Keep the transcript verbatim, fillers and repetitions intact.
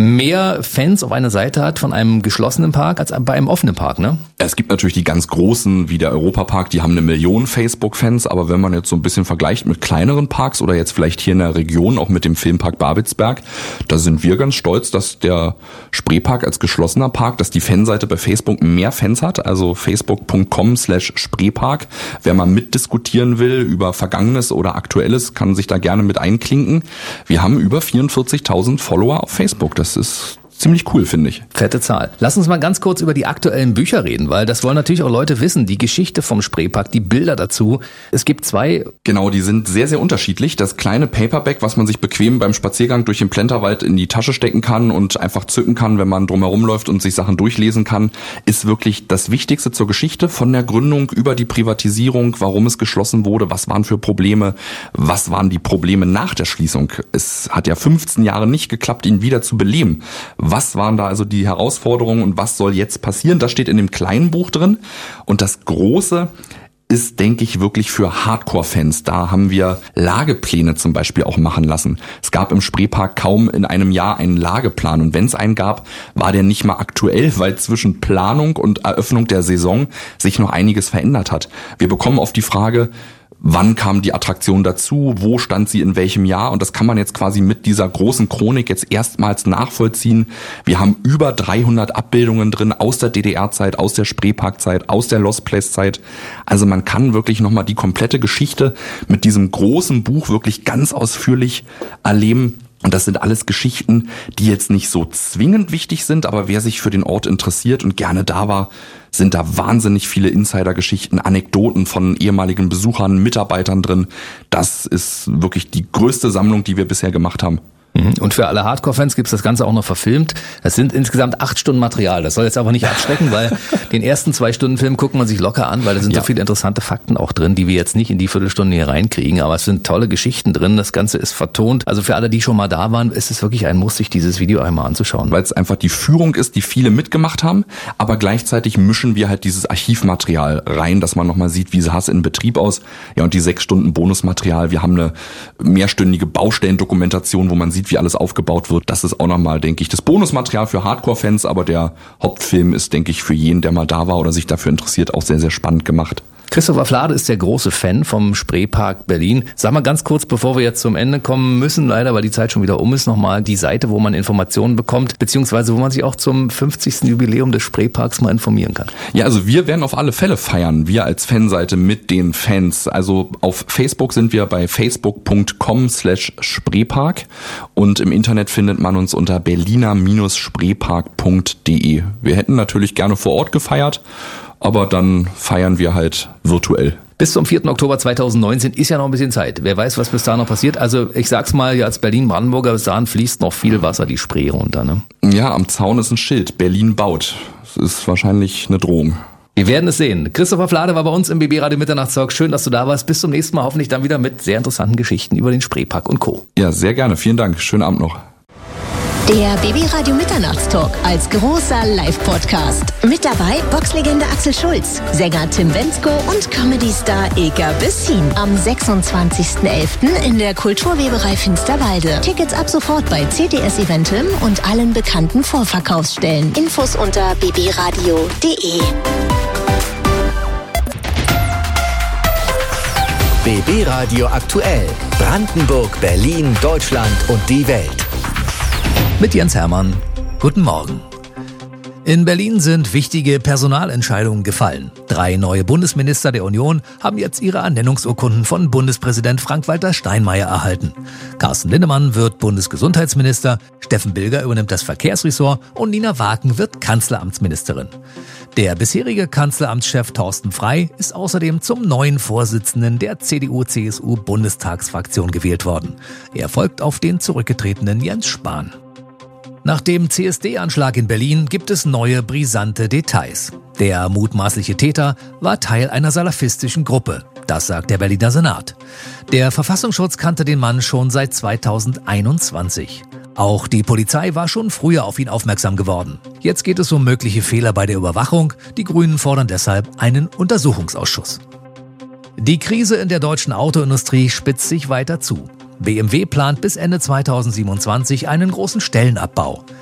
mehr Fans auf einer Seite hat von einem geschlossenen Park als bei einem offenen Park, ne? Es gibt natürlich die ganz großen, wie der Europapark, die haben eine Million Facebook-Fans, aber wenn man jetzt so ein bisschen vergleicht mit kleineren Parks oder jetzt vielleicht hier in der Region, auch mit dem Filmpark Babelsberg, da sind wir ganz stolz, dass der Spreepark als geschlossener Park, dass die Fanseite bei Facebook mehr Fans hat, also facebook punkt com slash Spreepark. Wer mal mitdiskutieren will über Vergangenes oder Aktuelles, kann sich da gerne mit einklinken. Wir haben über vierundvierzigtausend Follower auf Facebook. Das ist ziemlich cool, finde ich. Fette Zahl. Lass uns mal ganz kurz über die aktuellen Bücher reden, weil das wollen natürlich auch Leute wissen. Die Geschichte vom Spreepark, die Bilder dazu. Es gibt zwei. Genau, die sind sehr, sehr unterschiedlich. Das kleine Paperback, was man sich bequem beim Spaziergang durch den Plenterwald in die Tasche stecken kann und einfach zücken kann, wenn man drumherum läuft und sich Sachen durchlesen kann, ist wirklich das Wichtigste zur Geschichte. Von der Gründung über die Privatisierung, warum es geschlossen wurde, was waren für Probleme, was waren die Probleme nach der Schließung. Es hat ja fünfzehn Jahre nicht geklappt, ihn wieder zu beleben. Was waren da also die Herausforderungen und was soll jetzt passieren? Das steht in dem kleinen Buch drin. Und das Große ist, denke ich, wirklich für Hardcore-Fans. Da haben wir Lagepläne zum Beispiel auch machen lassen. Es gab im Spreepark kaum in einem Jahr einen Lageplan. Und wenn es einen gab, war der nicht mal aktuell, weil zwischen Planung und Eröffnung der Saison sich noch einiges verändert hat. Wir bekommen oft die Frage, wann kam die Attraktion dazu? Wo stand sie in welchem Jahr? Und das kann man jetzt quasi mit dieser großen Chronik jetzt erstmals nachvollziehen. Wir haben über dreihundert Abbildungen drin aus der D D R-Zeit, aus der Spreepark-Zeit, aus der Lost Place-Zeit. Also man kann wirklich nochmal die komplette Geschichte mit diesem großen Buch wirklich ganz ausführlich erleben. Und das sind alles Geschichten, die jetzt nicht so zwingend wichtig sind, aber wer sich für den Ort interessiert und gerne da war, sind da wahnsinnig viele Insider-Geschichten, Anekdoten von ehemaligen Besuchern, Mitarbeitern drin. Das ist wirklich die größte Sammlung, die wir bisher gemacht haben. Und für alle Hardcore-Fans gibt's das Ganze auch noch verfilmt. Das sind insgesamt acht Stunden Material. Das soll jetzt aber nicht abschrecken, weil den ersten zwei Stunden Film gucken man sich locker an, weil da sind ja so viele interessante Fakten auch drin, die wir jetzt nicht in die Viertelstunde hier reinkriegen. Aber es sind tolle Geschichten drin. Das Ganze ist vertont. Also für alle, die schon mal da waren, ist es wirklich ein Muss, sich dieses Video einmal anzuschauen. Weil es einfach die Führung ist, die viele mitgemacht haben. Aber gleichzeitig mischen wir halt dieses Archivmaterial rein, dass man nochmal sieht, wie sah es in Betrieb aus. Ja, und die sechs Stunden Bonusmaterial. Wir haben eine mehrstündige Baustellendokumentation, wo man sieht, wie alles aufgebaut wird. Das ist auch nochmal, denke ich, das Bonusmaterial für Hardcore-Fans, aber der Hauptfilm ist, denke ich, für jeden, der mal da war oder sich dafür interessiert, auch sehr, sehr spannend gemacht. Christopher Flade ist der große Fan vom Spreepark Berlin. Sag mal ganz kurz, bevor wir jetzt zum Ende kommen müssen, leider, weil die Zeit schon wieder um ist, nochmal die Seite, wo man Informationen bekommt, beziehungsweise wo man sich auch zum fünfzigsten Jubiläum des Spreeparks mal informieren kann. Ja, also wir werden auf alle Fälle feiern, wir als Fanseite mit den Fans. Also auf Facebook sind wir bei facebook punkt com slash Spreepark und im Internet findet man uns unter berliner Spreepark punkt de. Wir hätten natürlich gerne vor Ort gefeiert, aber dann feiern wir halt virtuell. Bis zum vierten Oktober zweitausendneunzehn ist ja noch ein bisschen Zeit. Wer weiß, was bis da noch passiert. Also ich sag's mal, ja, als Berlin-Brandenburger, bis dahin fließt noch viel Wasser die Spree runter, ne? Ja, am Zaun ist ein Schild. Berlin baut. Das ist wahrscheinlich eine Drohung. Wir werden es sehen. Christopher Flade war bei uns im B B Radio Mitternachtstalk. Schön, dass du da warst. Bis zum nächsten Mal. Hoffentlich dann wieder mit sehr interessanten Geschichten über den Spreepark und Co. Ja, sehr gerne. Vielen Dank. Schönen Abend noch. Der B B Radio Mitternachtstalk als großer Live-Podcast. Mit dabei Boxlegende Axel Schulz, Sänger Tim Bendzko und Comedy-Star Ilka Bessin. Am sechsundzwanzigsten elften in der Kulturweberei Finsterwalde. Tickets ab sofort bei C T S Eventim und allen bekannten Vorverkaufsstellen. Infos unter b b radio punkt de. B B Radio aktuell. Brandenburg, Berlin, Deutschland und die Welt. Mit Jens Hermann. Guten Morgen. In Berlin sind wichtige Personalentscheidungen gefallen. Drei neue Bundesminister der Union haben jetzt ihre Ernennungsurkunden von Bundespräsident Frank-Walter Steinmeier erhalten. Carsten Linnemann wird Bundesgesundheitsminister, Steffen Bilger übernimmt das Verkehrsressort und Nina Waken wird Kanzleramtsministerin. Der bisherige Kanzleramtschef Thorsten Frey ist außerdem zum neuen Vorsitzenden der C D U C S U-Bundestagsfraktion gewählt worden. Er folgt auf den zurückgetretenen Jens Spahn. Nach dem C S D-Anschlag in Berlin gibt es neue brisante Details. Der mutmaßliche Täter war Teil einer salafistischen Gruppe. Das sagt der Berliner Senat. Der Verfassungsschutz kannte den Mann schon seit zweitausendeinundzwanzig. Auch die Polizei war schon früher auf ihn aufmerksam geworden. Jetzt geht es um mögliche Fehler bei der Überwachung. Die Grünen fordern deshalb einen Untersuchungsausschuss. Die Krise in der deutschen Autoindustrie spitzt sich weiter zu. B M W plant bis Ende zweitausendsiebenundzwanzig einen großen Stellenabbau.